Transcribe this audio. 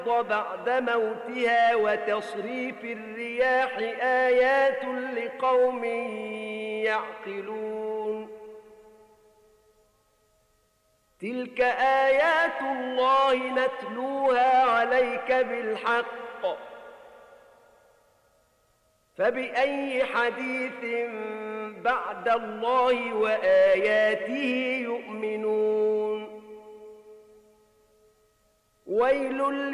بعد موتها وتصريف الرياح آيات لقوم يعقلون تلك آيات الله نتلوها عليك بالحق فبأي حديث بعد الله وآياته يؤمنون ويل